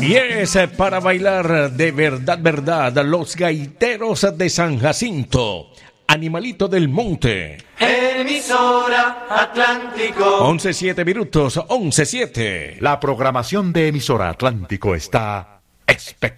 Y es para bailar de verdad, verdad, los gaiteros de San Jacinto, Animalito del Monte. Emisora Atlántico. 11:07 minutos, 11:07. La programación de Emisora Atlántico está espectacular.